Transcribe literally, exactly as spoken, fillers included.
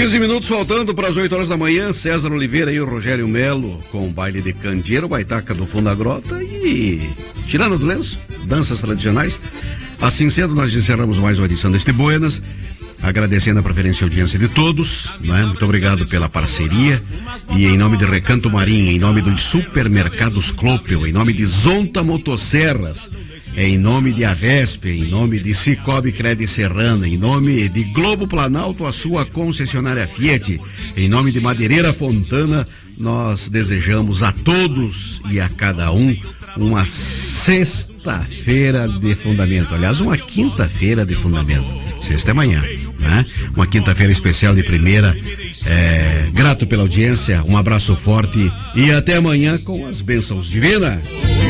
quinze minutos faltando para as oito horas da manhã. César Oliveira e o Rogério Melo com o baile de candeeiro, baitaca do fundo da grota e tirando do lenço, danças tradicionais. Assim sendo, nós encerramos mais uma edição deste Buenas, agradecendo a preferência e audiência de todos, né? Muito obrigado pela parceria. E em nome de Recanto Marinho, em nome dos supermercados Clopel, em nome de Zonta Motosserras, em nome de Avesp, em nome de Cicobi Cred Serrana, em nome de Globo Planalto, a sua concessionária Fiat, em nome de Madeireira Fontana, nós desejamos a todos e a cada um uma sexta-feira de fundamento. Aliás, uma quinta-feira de fundamento. Sexta é amanhã, né? Uma quinta-feira especial de primeira. É, grato pela audiência, um abraço forte e até amanhã com as bênçãos divinas.